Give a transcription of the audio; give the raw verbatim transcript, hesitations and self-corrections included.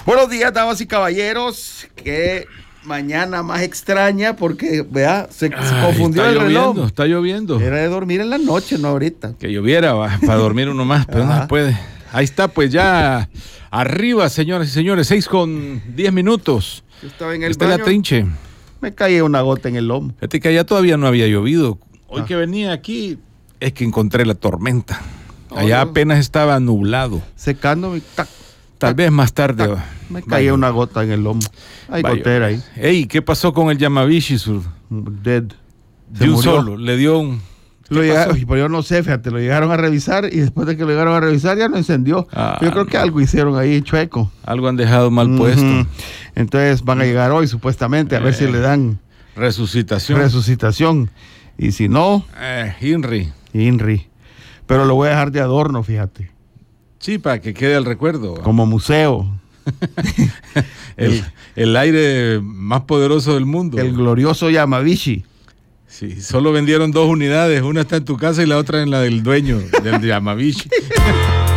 Buenos días, damas y caballeros. Qué mañana más extraña porque, vea, se, Ay, se confundió está el lloviendo, reloj. Está lloviendo. Era de dormir en la noche, no ahorita. Que lloviera va, para dormir uno más, pero Ajá. no se puede. Ahí está, pues ya arriba, señoras y señores, seis con diez minutos. Yo estaba en el está baño, la trinche. Me caía una gota en el lomo. Fíjate que allá todavía no había llovido. Hoy Ah. que venía aquí es que encontré la tormenta. Oh, allá no. apenas estaba nublado. Secando y tac. Tal vez más tarde. Tac, me caía una gota en el lomo. Hay Vaya. gotera ahí. Ey, ¿qué pasó con el Yamavishi Sur? Dead. Se De un murió. solo, le dio un... Lo llegaron, pero yo no sé, fíjate, lo llegaron a revisar y después de que lo llegaron a revisar ya no encendió. Ah, yo creo que no. algo hicieron ahí chueco. Algo han dejado mal Ujú. puesto. Entonces van a llegar hoy supuestamente a Eh. ver si le dan Resucitación. resucitación. Y si no, Eh, Inri. INRI. Pero lo voy a dejar de adorno, fíjate. Sí, para que quede el recuerdo. Como museo. el, el aire más poderoso del mundo. El glorioso Yamavishi. Sí, solo vendieron dos unidades. Una está en tu casa y la otra en la del dueño del Yamavishi.